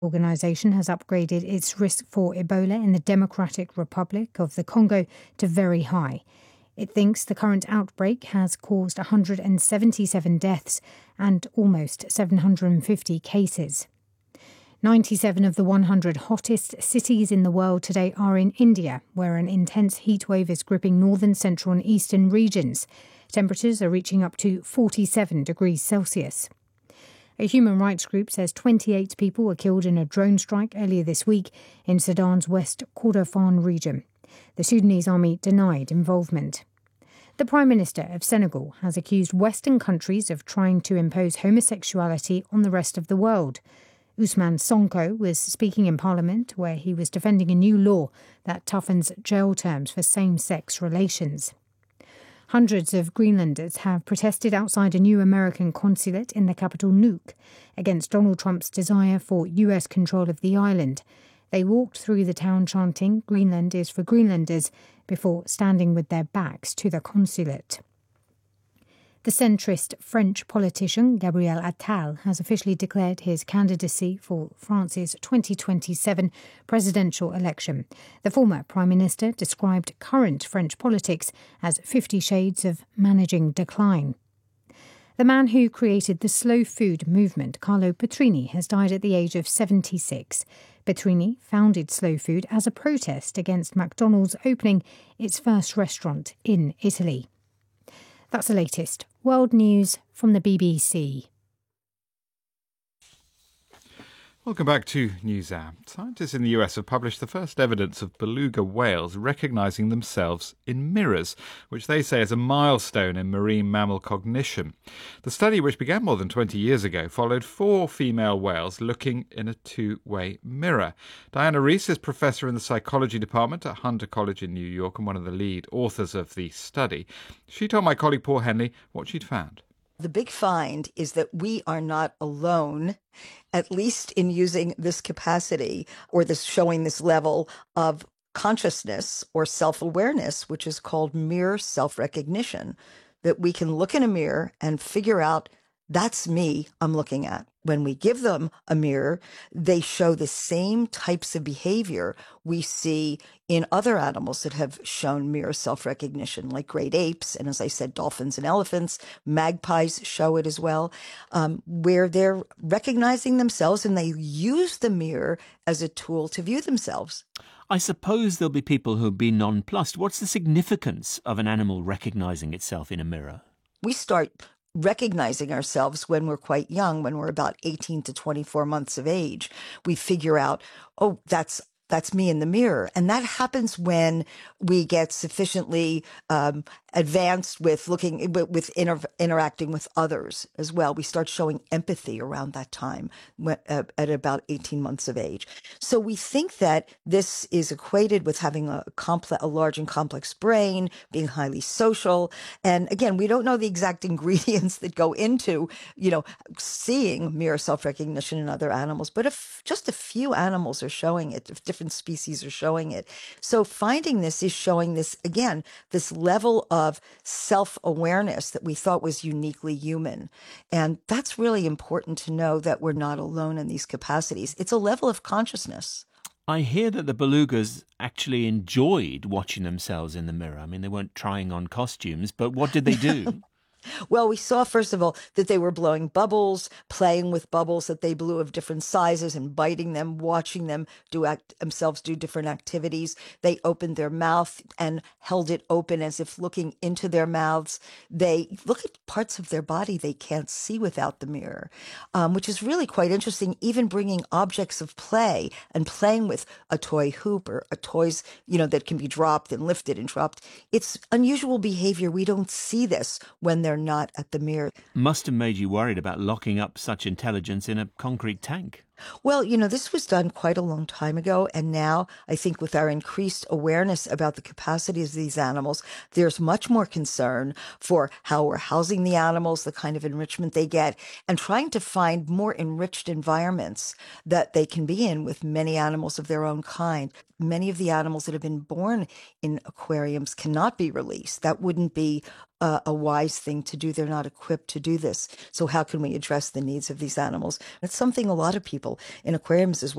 Organisation has upgraded its risk for Ebola in the Democratic Republic of the Congo to very high. It thinks the current outbreak has caused 177 deaths and almost 750 cases. 97 of the 100 hottest cities in the world today are in India, where an intense heatwave is gripping northern, central and eastern regions. Temperatures are reaching up to 47 degrees Celsius. A human rights group says 28 people were killed in a drone strike earlier this week in Sudan's West Kordofan region. The Sudanese army denied involvement. The Prime Minister of Senegal has accused Western countries of trying to impose homosexuality on the rest of the world. Ousmane Sonko was speaking in Parliament, where he was defending a new law that toughens jail terms for same-sex relations. Hundreds of Greenlanders have protested outside a new American consulate in the capital Nuuk against Donald Trump's desire for US control of the island. They walked through the town chanting "Greenland is for Greenlanders" before standing with their backs to the consulate. The centrist French politician Gabriel Attal has officially declared his candidacy for France's 2027 presidential election. The former Prime Minister described current French politics as 50 shades of managing decline. The man who created the slow food movement, Carlo Petrini, has died at the age of 76. Petrini founded slow food as a protest against McDonald's opening its first restaurant in Italy. That's the latest world news from the BBC. Welcome back to NewsHour. Scientists in the US have published the first evidence of beluga whales recognising themselves in mirrors, which they say is a milestone in marine mammal cognition. The study, which began more than 20 years ago, followed 4 female whales looking in a two-way mirror. Diana Rees is professor in the psychology department at Hunter College in New York and one of the lead authors of the study. She told my colleague Paul Henley what she'd found. The big find is that we are not alone, at least in using this capacity or this showing this level of consciousness or self-awareness, which is called mirror self-recognition, that we can look in a mirror and figure out that's me I'm looking at. When we give them a mirror, they show the same types of behavior we see in other animals that have shown mirror self-recognition, like great apes, and as I said, dolphins and elephants. Magpies show it as well, where they're recognizing themselves and they use the mirror as a tool to view themselves. I suppose there'll be people who'll be nonplussed. What's the significance of an animal recognizing itself in a mirror? We start recognizing ourselves when we're quite young, when we're about 18 to 24 months of age. We figure out, oh, that's me in the mirror. And that happens when we get sufficiently advanced with interacting with others as well. We start showing empathy around that time at about 18 months of age. So we think that this is equated with having a large and complex brain, being highly social. And again, we don't know the exact ingredients that go into, seeing mirror self-recognition in other animals, but if just a few animals are showing it, if different species are showing it. So finding this is showing this, again, this level of self-awareness that we thought was uniquely human. And that's really important to know, that we're not alone in these capacities. It's a level of consciousness. I hear that the belugas actually enjoyed watching themselves in the mirror. I mean, they weren't trying on costumes, but what did they do? Well, we saw, first of all, that they were blowing bubbles, playing with bubbles that they blew of different sizes and biting them, watching them themselves do different activities. They opened their mouth and held it open as if looking into their mouths. They look at parts of their body they can't see without the mirror, which is really quite interesting, even bringing objects of play and playing with a toy hoop or toys, that can be dropped and lifted and dropped. It's unusual behavior. We don't see this when they're not at the mirror. Must have made you worried about locking up such intelligence in a concrete tank. Well, this was done quite a long time ago. And now I think with our increased awareness about the capacities of these animals, there's much more concern for how we're housing the animals, the kind of enrichment they get, and trying to find more enriched environments that they can be in with many animals of their own kind. Many of the animals that have been born in aquariums cannot be released. That wouldn't be a wise thing to do. They're not equipped to do this. So how can we address the needs of these animals? It's something a lot of people in aquariums as well